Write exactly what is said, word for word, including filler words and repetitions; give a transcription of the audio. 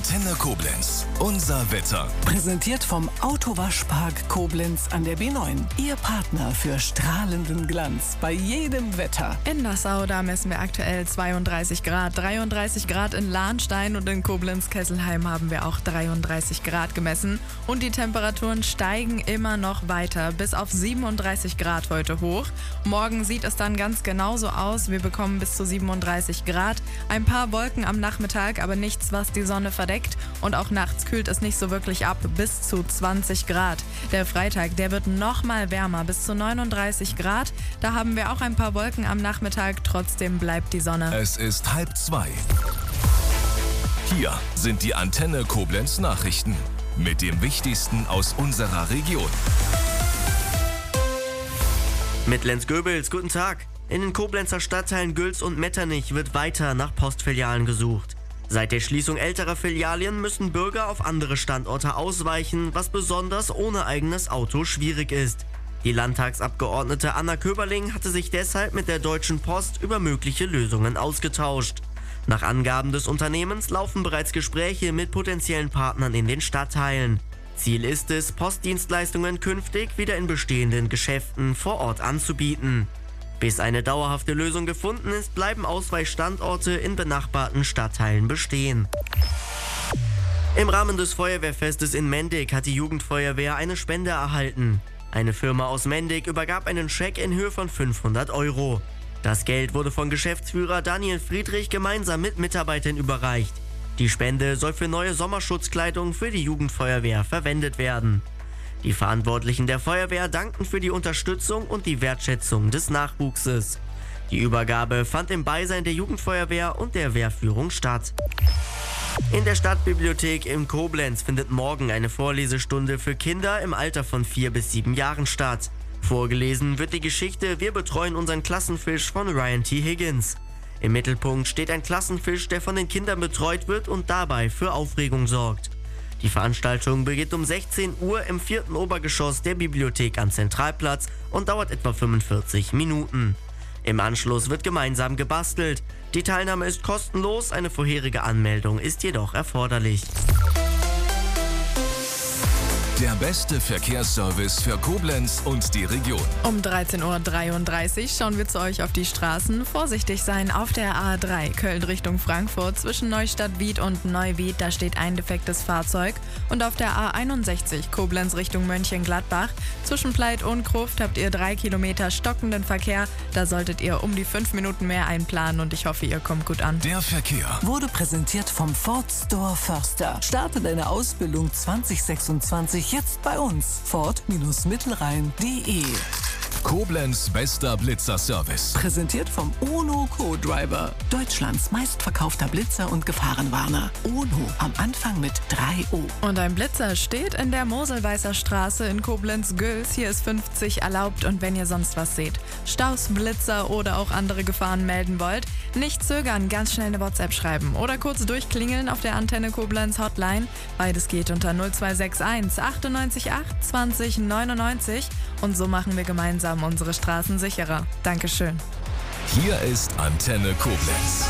Antenne Koblenz. Unser Wetter. Präsentiert vom Autowaschpark Koblenz an der B neun. Ihr Partner für strahlenden Glanz bei jedem Wetter. In Nassau, da messen wir aktuell zweiunddreißig Grad. dreiunddreißig Grad in Lahnstein und in Koblenz-Kesselheim haben wir auch dreiunddreißig Grad gemessen. Und die Temperaturen steigen immer noch weiter, bis auf siebenunddreißig Grad heute hoch. Morgen sieht es dann ganz genauso aus. Wir bekommen bis zu siebenunddreißig Grad. Ein paar Wolken am Nachmittag, aber nichts, was die Sonne verdeckt. Und auch nachts kühlt es nicht so wirklich ab, bis zu zwanzig Grad. Der Freitag, der wird noch mal wärmer, bis zu neununddreißig Grad. Da haben wir auch ein paar Wolken am Nachmittag, trotzdem bleibt die Sonne. Es ist halb zwei. Hier sind die Antenne Koblenz Nachrichten mit dem Wichtigsten aus unserer Region. Mit Lenz Goebels, guten Tag. In den Koblenzer Stadtteilen Gülz und Metternich wird weiter nach Postfilialen gesucht. Seit der Schließung älterer Filialien müssen Bürger auf andere Standorte ausweichen, was besonders ohne eigenes Auto schwierig ist. Die Landtagsabgeordnete Anna Köberling hatte sich deshalb mit der Deutschen Post über mögliche Lösungen ausgetauscht. Nach Angaben des Unternehmens laufen bereits Gespräche mit potenziellen Partnern in den Stadtteilen. Ziel ist es, Postdienstleistungen künftig wieder in bestehenden Geschäften vor Ort anzubieten. Bis eine dauerhafte Lösung gefunden ist, bleiben Ausweichstandorte in benachbarten Stadtteilen bestehen. Im Rahmen des Feuerwehrfestes in Mendig hat die Jugendfeuerwehr eine Spende erhalten. Eine Firma aus Mendig übergab einen Scheck in Höhe von fünfhundert Euro. Das Geld wurde von Geschäftsführer Daniel Friedrich gemeinsam mit Mitarbeitern überreicht. Die Spende soll für neue Sommerschutzkleidung für die Jugendfeuerwehr verwendet werden. Die Verantwortlichen der Feuerwehr danken für die Unterstützung und die Wertschätzung des Nachwuchses. Die Übergabe fand im Beisein der Jugendfeuerwehr und der Wehrführung statt. In der Stadtbibliothek in Koblenz findet morgen eine Vorlesestunde für Kinder im Alter von vier bis sieben Jahren statt. Vorgelesen wird die Geschichte Wir betreuen unseren Klassenfisch von Ryan T. Higgins. Im Mittelpunkt steht ein Klassenfisch, der von den Kindern betreut wird und dabei für Aufregung sorgt. Die Veranstaltung beginnt um sechzehn Uhr im vierten Obergeschoss der Bibliothek am Zentralplatz und dauert etwa fünfundvierzig Minuten. Im Anschluss wird gemeinsam gebastelt. Die Teilnahme ist kostenlos, eine vorherige Anmeldung ist jedoch erforderlich. Der beste Verkehrsservice für Koblenz und die Region. Um dreizehn Uhr dreiunddreißig schauen wir zu euch auf die Straßen. Vorsichtig sein auf der A drei, Köln Richtung Frankfurt, zwischen Neustadt-Wied und Neuwied, da steht ein defektes Fahrzeug. Und auf der A einundsechzig, Koblenz Richtung Mönchengladbach, zwischen Pleit und Gruft habt ihr drei Kilometer stockenden Verkehr. Da solltet ihr um die fünf Minuten mehr einplanen und ich hoffe, ihr kommt gut an. Der Verkehr Wurde präsentiert vom Ford Store Förster. Starte deine Ausbildung zwanzig sechsundzwanzig jetzt bei uns. Ford-Mittelrhein punkt de. Koblenz bester Blitzer-Service. Präsentiert vom UNO Co-Driver. Deutschlands meistverkaufter Blitzer und Gefahrenwarner. UNO am Anfang mit drei O. Und ein Blitzer steht in der Moselweißer Straße in Koblenz-Güls. Hier ist fünfzig erlaubt und wenn ihr sonst was seht, Staus, Blitzer oder auch andere Gefahren melden wollt, nicht zögern, ganz schnell eine WhatsApp schreiben oder kurz durchklingeln auf der Antenne Koblenz Hotline. Beides geht unter null zwei sechs eins achtundneunzig acht zwanzig neunundneunzig und so machen wir gemeinsam unsere Straßen sicherer. Dankeschön. Hier ist Antenne Koblenz.